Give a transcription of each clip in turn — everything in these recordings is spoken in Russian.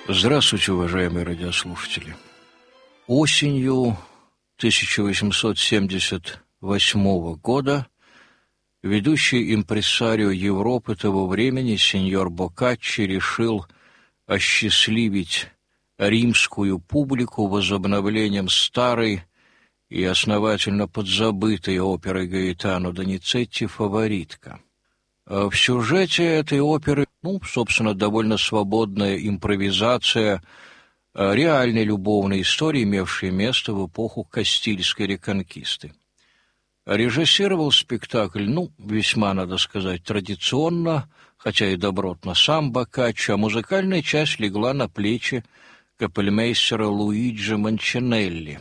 Здравствуйте, уважаемые радиослушатели. Осенью 1878 года ведущий импресарио Европы того времени сеньор Боккаччи решил осчастливить римскую публику возобновлением старой и основательно подзабытой оперы Гаэтано Доницетти «Фаворитка». В сюжете этой оперы, собственно, довольно свободная импровизация реальной любовной истории, имевшей место в эпоху Кастильской реконкисты. Режиссировал спектакль, весьма, надо сказать, традиционно, хотя и добротно сам Боккаччи, а музыкальная часть легла на плечи капельмейстера Луиджи Манчинелли.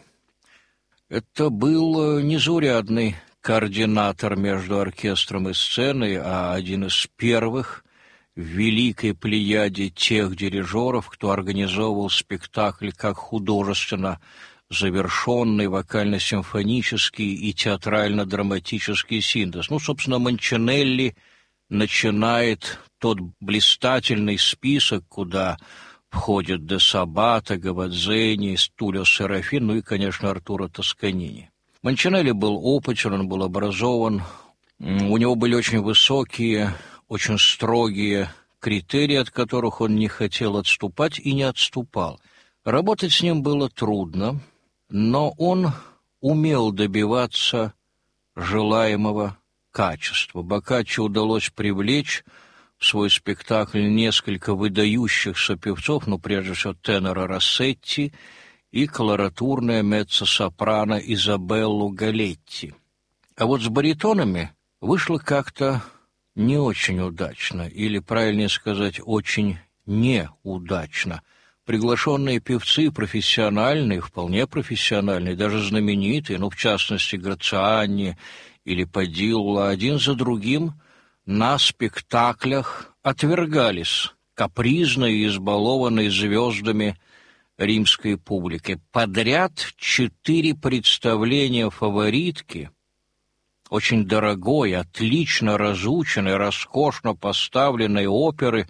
Это был незаурядный координатор между оркестром и сценой, а один из первых в великой плеяде тех дирижеров, кто организовывал спектакль как художественно завершенный вокально-симфонический и театрально-драматический синтез. Собственно, Манчинелли начинает тот блистательный список, куда входят де Сабата, Гавадзени, Тулио Серафин, и, конечно, Артуро Тосканини. Манчинелли был опытен, он был образован, у него были очень высокие, очень строгие критерии, от которых он не хотел отступать и не отступал. Работать с ним было трудно, но он умел добиваться желаемого качества. Боккаччи удалось привлечь в свой спектакль несколько выдающихся певцов, прежде всего тенора Рассетти и колоратурная меццо-сопрано Изабеллу Галетти. А вот с баритонами вышло как-то не очень удачно, или, правильнее сказать, очень неудачно. Приглашенные певцы, профессиональные, вполне профессиональные, даже знаменитые, в частности, Грациани или Падилла, один за другим на спектаклях отвергались капризной и избалованной звездами римской публики. Подряд 4 представления «Фаворитки», очень дорогой, отлично разученной, роскошно поставленной оперы,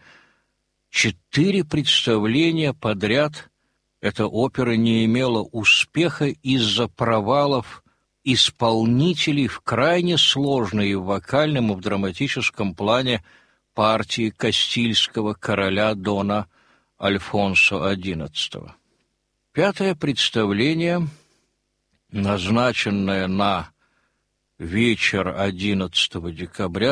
4 представления подряд эта опера не имела успеха из-за провалов исполнителей в крайне сложной и в вокальном, и в драматическом плане партии кастильского короля Дона Альфонсо XI. 5-е представление, назначенное на вечер 11 декабря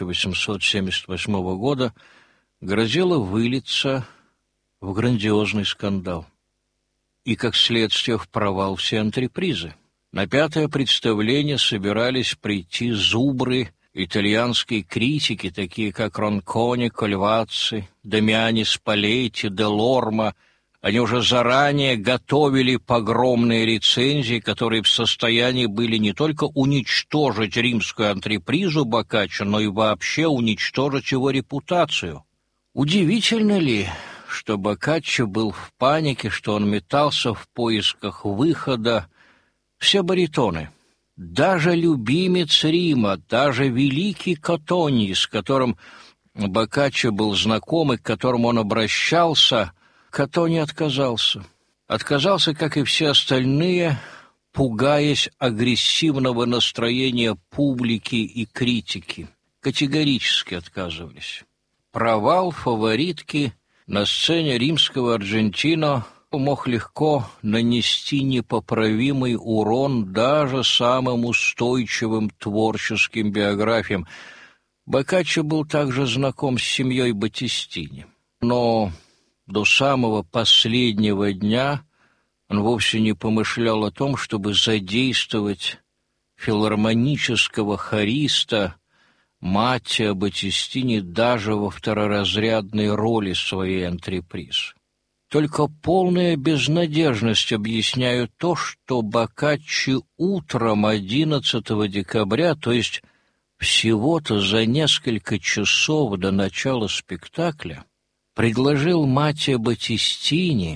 1878 года, грозило вылиться в грандиозный скандал и, как следствие, в провал всей антрепризы. На 5-е представление собирались прийти зубры итальянской критики, такие как Ронкони, Кольваци, Дамиани Спалетти, Делорма. Они уже заранее готовили погромные рецензии, которые в состоянии были не только уничтожить римскую антрепризу Боккаччи, но и вообще уничтожить его репутацию. Удивительно ли, что Боккаччи был в панике, что он метался в поисках выхода? Все баритоны, даже любимец Рима, даже великий Катони, с которым Боккаччи был знаком и к которому он обращался, Катони отказался. Отказался, как и все остальные, пугаясь агрессивного настроения публики и критики. Категорически отказывались. Провал «Фаворитки» на сцене римского Арджентино мог легко нанести непоправимый урон даже самым устойчивым творческим биографиям. Боккаччи был также знаком с семьей Баттистини, но до самого последнего дня он вовсе не помышлял о том, чтобы задействовать филармонического хориста Маттео Баттистини даже во второразрядной роли своей антрепризы. Только полная безнадежность объясняет то, что Боккаччи утром 11 декабря, то есть всего-то за несколько часов до начала спектакля, предложил Маттео Баттистини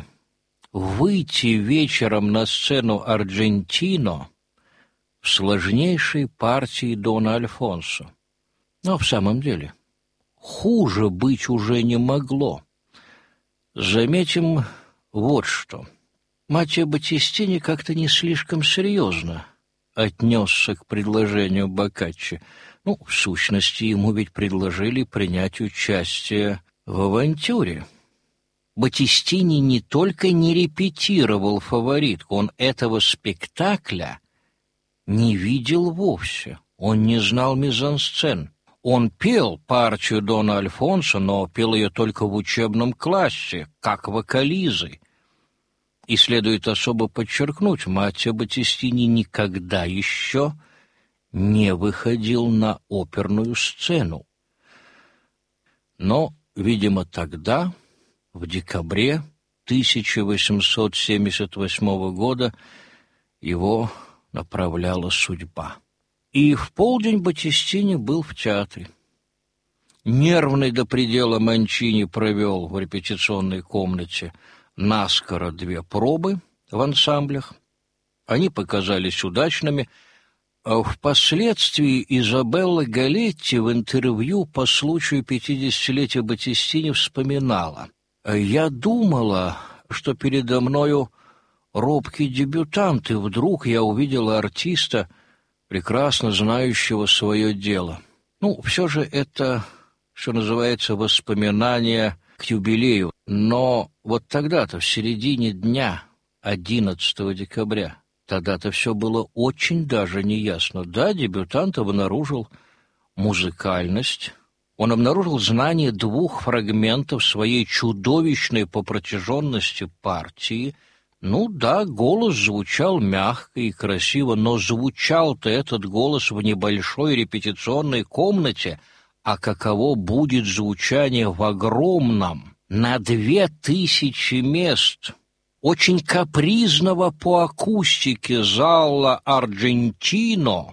выйти вечером на сцену Арджентино в сложнейшей партии Дона Альфонсо. Но в самом деле хуже быть уже не могло. Заметим вот что. Маттео Баттистини как-то не слишком серьезно отнесся к предложению Боккаччи. В сущности, ему ведь предложили принять участие в авантюре. Баттистини не только не репетировал фаворитку, он этого спектакля не видел вовсе. Он не знал мизансцен. Он пел партию Дона Альфонсо, но пел ее только в учебном классе, как вокализы. И следует особо подчеркнуть, Маттео Баттистини никогда еще не выходил на оперную сцену. Но, видимо, тогда, в декабре 1878 года, его направляла судьба. И в полдень Баттистини был в театре. Нервный до предела Манчини провел в репетиционной комнате наскоро 2 пробы в ансамблях. Они показались удачными. Впоследствии Изабелла Галетти в интервью по случаю 50-летия Баттистини вспоминала: «Я думала, что передо мною робкий дебютант, и вдруг я увидела артиста, прекрасно знающего свое дело». Все же это, что называется, воспоминания к юбилею. Но вот тогда-то, в середине дня, 11 декабря, тогда-то все было очень даже неясно. Да, дебютант обнаружил музыкальность, он обнаружил знание 2 фрагментов своей чудовищной по протяженности партии. Да, голос звучал мягко и красиво, но звучал-то этот голос в небольшой репетиционной комнате, а каково будет звучание в огромном, на 2000 мест, очень капризного по акустике зала Арджентино.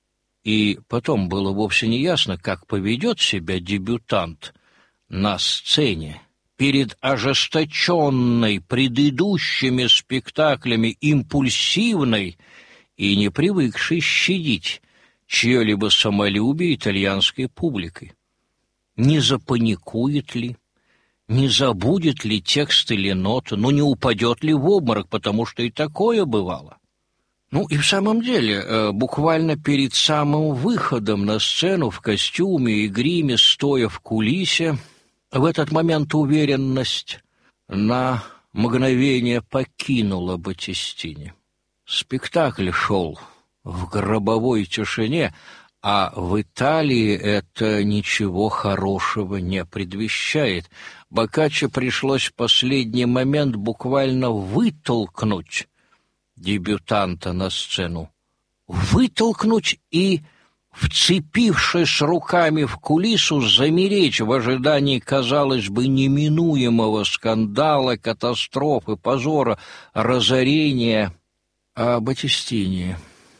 И потом было вовсе не ясно, как поведет себя дебютант на сцене перед ожесточенной предыдущими спектаклями импульсивной и не привыкшей щадить чье-либо самолюбие итальянской публикой. Не запаникует ли, не забудет ли текст или ноты, не упадет ли в обморок, потому что и такое бывало. И в самом деле, буквально перед самым выходом на сцену в костюме и гриме, стоя в кулисе, в этот момент уверенность на мгновение покинула Баттистини. Спектакль шел в гробовой тишине, а в Италии это ничего хорошего не предвещает. Боккаччи пришлось в последний момент буквально вытолкнуть дебютанта на сцену. Вытолкнуть и, вцепившись руками в кулису, замереть в ожидании, казалось бы, неминуемого скандала, катастрофы, позора, разорения. А Баттистини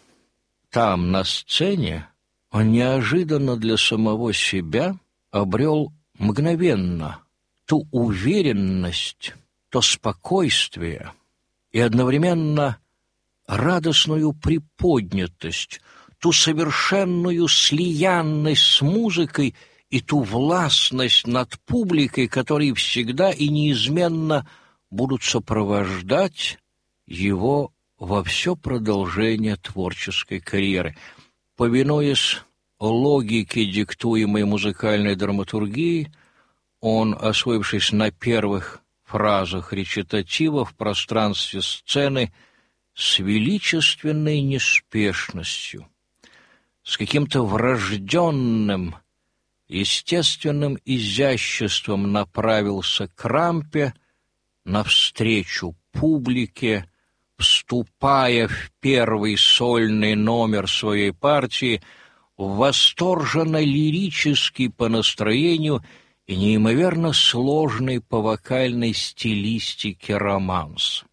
там, на сцене, он неожиданно для самого себя обрел мгновенно ту уверенность, то спокойствие и одновременно радостную приподнятость, ту совершенную слиянность с музыкой и ту властность над публикой, которые всегда и неизменно будут сопровождать его во все продолжение творческой карьеры. Повинуясь логике, диктуемой музыкальной драматургией, он, освоившись на первых фразах речитатива в пространстве сцены, с величественной неспешностью, с каким-то врожденным, естественным изяществом направился к рампе навстречу публике, вступая в первый сольный номер своей партии, восторженно-лирический по настроению и неимоверно сложный по вокальной стилистике романс.